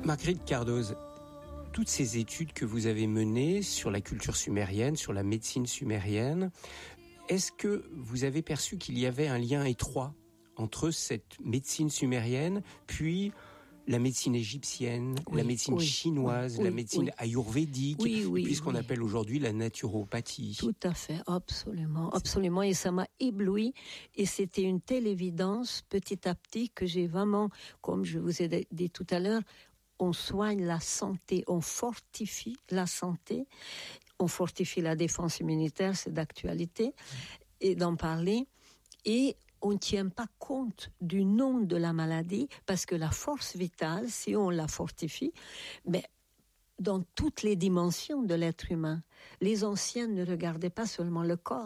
Marguerite Cardoz, toutes ces études que vous avez menées sur la culture sumérienne, sur la médecine sumérienne, est-ce que vous avez perçu qu'il y avait un lien étroit entre cette médecine sumérienne, puis la médecine égyptienne, la médecine chinoise, la médecine ayurvédique, et puis ce qu'on appelle aujourd'hui la naturopathie? Tout à fait, absolument, absolument. Et ça m'a ébloui. Et c'était une telle évidence, petit à petit, que j'ai vraiment, comme je vous ai dit tout à l'heure, on soigne la santé, on fortifie la santé, on fortifie la défense immunitaire, c'est d'actualité, et d'en parler. Et on ne tient pas compte du nom de la maladie, parce que la force vitale, si on la fortifie, mais dans toutes les dimensions de l'être humain, les anciens ne regardaient pas seulement le corps,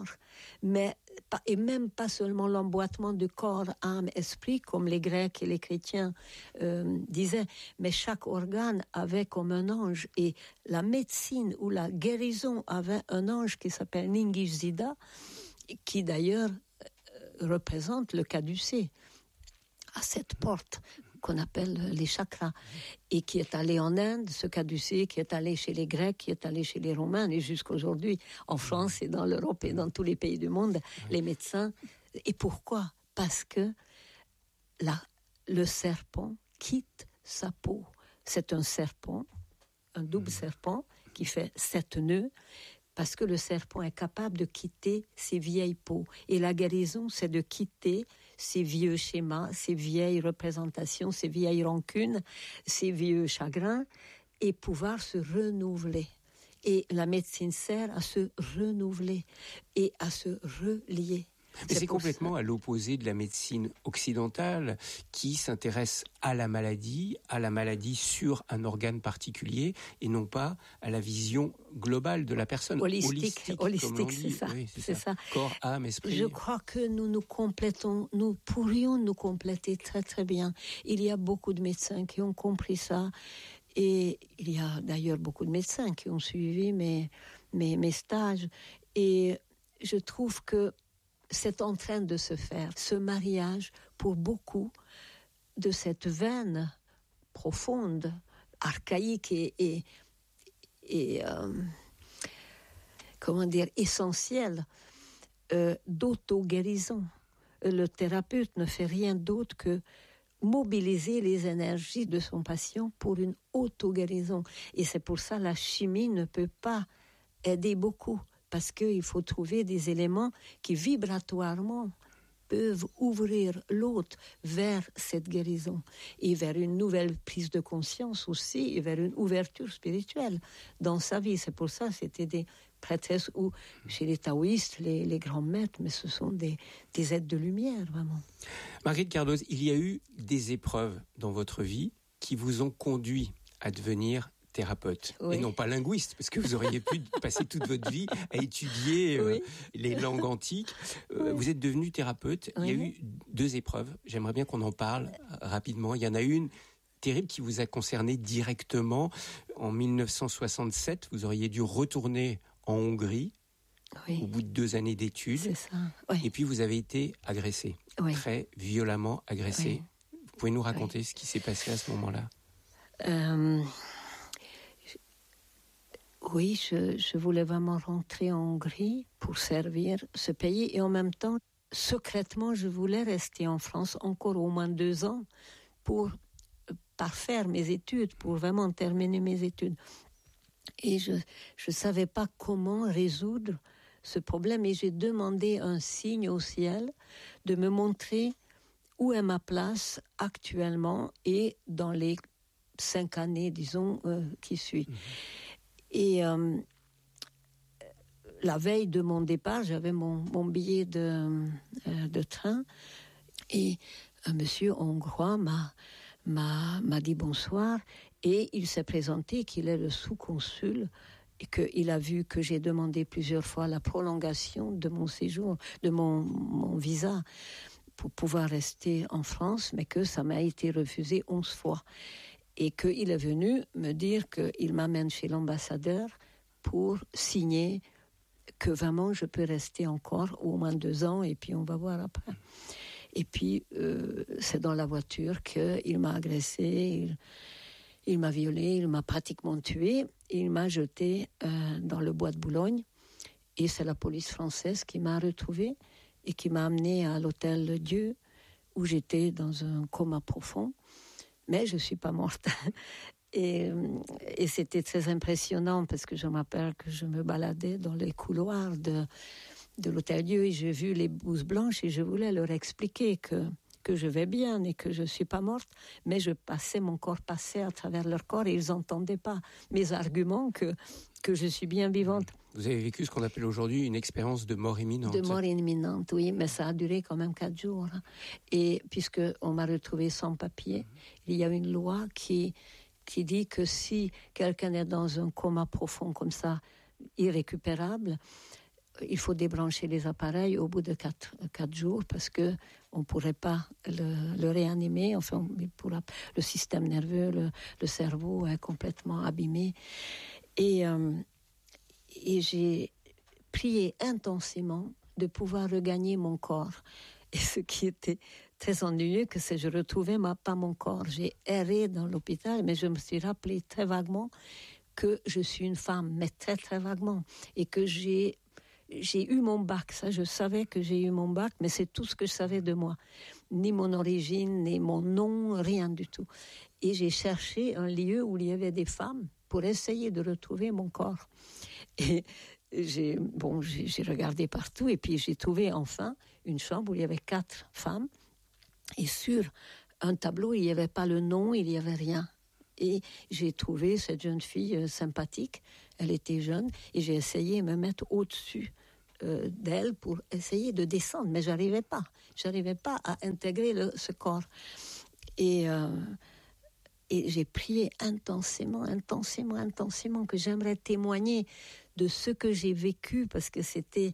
et même pas seulement l'emboîtement de corps, âme, esprit, comme les Grecs et les chrétiens disaient, mais chaque organe avait comme un ange, et la médecine ou la guérison avait un ange qui s'appelle Ningishzida, qui d'ailleurs représente le caducée à cette porte qu'on appelle les chakras, et qui est allé en Inde, ce caducée, qui est allé chez les Grecs, qui est allé chez les Romains, et jusqu'aujourd'hui en France et dans l'Europe et dans tous les pays du monde, les médecins. Et pourquoi? Parce que le serpent quitte sa peau. C'est un serpent, un double serpent qui fait 7 nœuds, parce que le serpent est capable de quitter ses vieilles peaux. Et la guérison, c'est de quitter ces vieux schémas, ces vieilles représentations, ces vieilles rancunes, ces vieux chagrins, et pouvoir se renouveler. Et la médecine sert à se renouveler et à se relier. Mais c'est complètement à l'opposé de la médecine occidentale qui s'intéresse à la maladie sur un organe particulier et non pas à la vision globale de la personne. Holistique, c'est ça. Oui, c'est ça. Corps, âme, esprit. Je crois que nous pourrions nous compléter très très bien. Il y a beaucoup de médecins qui ont compris ça. Et il y a d'ailleurs beaucoup de médecins qui ont suivi mes stages. Et je trouve que c'est en train de se faire, ce mariage, pour beaucoup, de cette veine profonde, archaïque et essentielle d'auto-guérison. Le thérapeute ne fait rien d'autre que mobiliser les énergies de son patient pour une auto-guérison. Et c'est pour ça que la chimie ne peut pas aider beaucoup. Parce qu'il faut trouver des éléments qui vibratoirement peuvent ouvrir l'autre vers cette guérison et vers une nouvelle prise de conscience aussi et vers une ouverture spirituelle dans sa vie. C'est pour ça que c'était des prêtresses ou chez les taoïstes, les grands maîtres, mais ce sont des êtres de lumière, vraiment. Marguerite Cardoz, il y a eu des épreuves dans votre vie qui vous ont conduit à devenir thérapeute, et non pas linguiste, parce que vous auriez pu passer toute votre vie à étudier les langues antiques. Vous êtes devenu thérapeute. Il y a eu 2 épreuves. J'aimerais bien qu'on en parle rapidement. Il y en a une terrible qui vous a concerné directement. En 1967, vous auriez dû retourner en Hongrie au bout de 2 années d'études. C'est ça. Et puis vous avez été agressé, très violemment agressé. Vous pouvez nous raconter ce qui s'est passé à ce moment-là? Oui, je voulais vraiment rentrer en Hongrie pour servir ce pays, et en même temps, secrètement, je voulais rester en France encore au moins 2 ans pour parfaire mes études, pour vraiment terminer mes études. Et je ne savais pas comment résoudre ce problème, et j'ai demandé un signe au ciel de me montrer où est ma place actuellement et dans les 5 années, disons, qui suivent. Et la veille de mon départ, j'avais mon billet de train, et un monsieur hongrois m'a dit bonsoir, et il s'est présenté qu'il est le sous-consul, et qu'il a vu que j'ai demandé plusieurs fois la prolongation de mon séjour, de mon visa, pour pouvoir rester en France, mais que ça m'a été refusé 11 fois. Et qu'il est venu me dire qu'il m'amène chez l'ambassadeur pour signer que vraiment je peux rester encore au moins 2 ans, et puis on va voir après. Et puis c'est dans la voiture qu'il m'a agressée. Il m'a violée, il m'a pratiquement tuée, et il m'a jetée dans le bois de Boulogne. Et c'est la police française qui m'a retrouvée et qui m'a amenée à l'hôtel Dieu, où j'étais dans un coma profond. Mais je ne suis pas morte. Et c'était très impressionnant parce que je me rappelle que je me baladais dans les couloirs de l'hôtel Dieu et j'ai vu les blouses blanches et je voulais leur expliquer que je vais bien et que je ne suis pas morte, mais mon corps passait à travers leur corps et ils n'entendaient pas mes arguments que je suis bien vivante. Vous avez vécu ce qu'on appelle aujourd'hui une expérience de mort imminente. De mort imminente, oui, mais ça a duré quand même 4 jours. Et puisqu'on m'a retrouvée sans papier, il y a une loi qui dit que si quelqu'un est dans un coma profond comme ça, irrécupérable, il faut débrancher les appareils au bout de 4 jours parce qu'on ne pourrait pas le réanimer. Enfin, le système nerveux, le cerveau est complètement abîmé. Et j'ai prié intensément de pouvoir regagner mon corps. Et ce qui était très ennuyeux, c'est que je ne retrouvais pas mon corps. J'ai erré dans l'hôpital, mais je me suis rappelé très vaguement que je suis une femme, mais très très vaguement. Et que j'ai eu mon bac, ça je savais que j'ai eu mon bac, mais c'est tout ce que je savais de moi. Ni mon origine, ni mon nom, rien du tout. Et j'ai cherché un lieu où il y avait des femmes pour essayer de retrouver mon corps. Et j'ai regardé partout et puis j'ai trouvé enfin une chambre où il y avait 4 femmes. Et sur un tableau, il n'y avait pas le nom, il n'y avait rien. Et j'ai trouvé cette jeune fille sympathique, elle était jeune, et j'ai essayé de me mettre au-dessus d'elle pour essayer de descendre, mais j'arrivais pas à intégrer ce corps. Et j'ai prié intensément que j'aimerais témoigner de ce que j'ai vécu, parce que c'était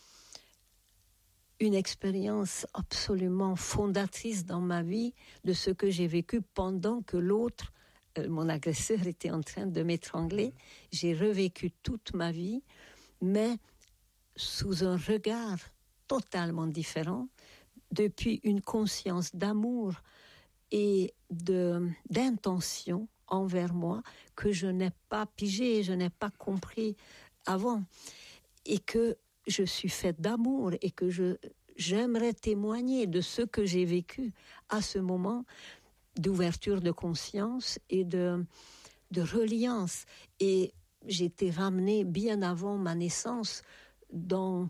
une expérience absolument fondatrice dans ma vie de ce que j'ai vécu pendant que l'autre, mon agresseur, était en train de m'étrangler. J'ai revécu toute ma vie, mais sous un regard totalement différent, depuis une conscience d'amour et d'intention envers moi que je n'ai pas pigé, je n'ai pas compris avant, et que je suis faite d'amour et que j'aimerais témoigner de ce que j'ai vécu à ce moment d'ouverture de conscience et de reliance. Et j'ai été ramenée bien avant ma naissance dans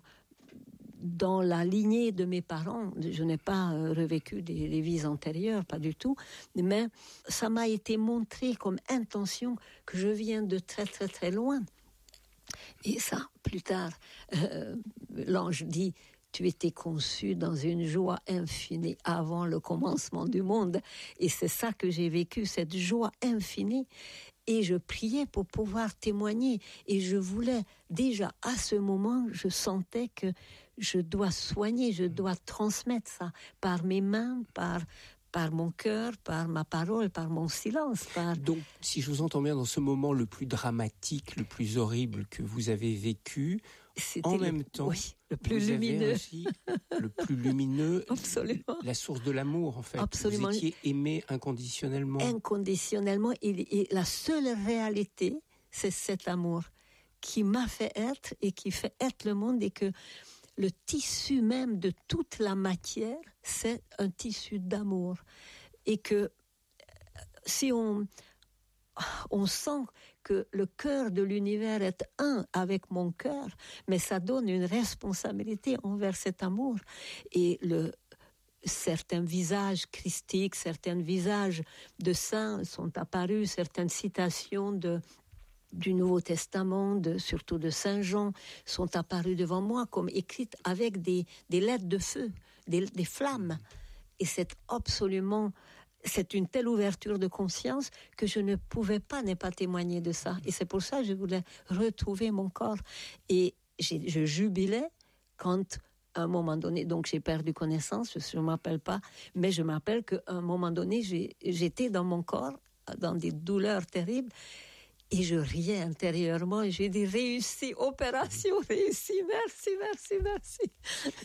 la lignée de mes parents. Je n'ai pas revécu des vies antérieures, pas du tout, mais ça m'a été montré comme intention que je viens de très très très loin. Et ça, plus tard, l'ange dit: tu étais conçu dans une joie infinie avant le commencement du monde. Et c'est ça que j'ai vécu, cette joie infinie. Et je priais pour pouvoir témoigner. Et je voulais, déjà à ce moment, je sentais que je dois soigner, je dois transmettre ça par mes mains, par mon cœur, par ma parole, par mon silence. Donc, si je vous entends bien, dans ce moment le plus dramatique, le plus horrible que vous avez vécu, c'était en même temps, le plus lumineux. Aussi le plus lumineux, absolument. La source de l'amour, en fait. Absolument. Vous étiez aimé inconditionnellement. Inconditionnellement, et la seule réalité, c'est cet amour qui m'a fait être et qui fait être le monde, et que le tissu même de toute la matière, c'est un tissu d'amour. Et que si on sent que le cœur de l'univers est un avec mon cœur, mais ça donne une responsabilité envers cet amour. Et certains visages christiques, certains visages de saints sont apparus, certaines citations du Nouveau Testament, surtout de Saint Jean, sont apparues devant moi comme écrites avec des lettres de feu, des flammes. Et c'est une telle ouverture de conscience que je ne pouvais pas ne pas témoigner de ça. Et c'est pour ça que je voulais retrouver mon corps. Et je jubilais quand, à un moment donné, donc j'ai perdu connaissance, je ne m'appelle pas, mais je m'appelle qu'à un moment donné, j'étais dans mon corps, dans des douleurs terribles, et je riais intérieurement, et j'ai dit: réussi, opération réussie, merci.